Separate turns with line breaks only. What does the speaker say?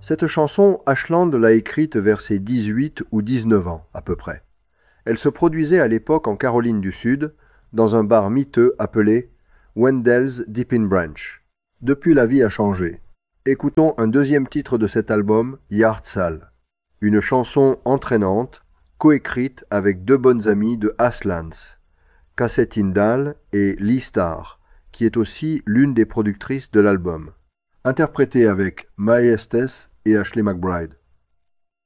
Cette chanson, Ashland l'a écrite vers ses 18 ou 19 ans, à peu près. Elle se produisait à l'époque en Caroline du Sud, dans un bar miteux appelé Wendell's Dipping Branch. Depuis, la vie a changé. Écoutons un deuxième titre de cet album, Yard Sale. Une chanson entraînante, coécrite avec deux bonnes amies de Aslands, Cassie Tyndall et Lee Starr, qui est aussi l'une des productrices de l'album. Interprétée avec Mae Estes et Ashley McBryde.